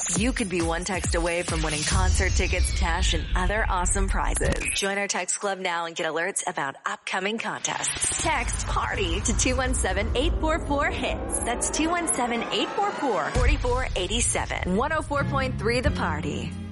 You could be one text away from winning concert tickets, cash, and other awesome prizes. Join our text club now and get alerts about upcoming contests. Text PARTY to 217-844-HITS. That's 217-844-4487. 104.3 The Party.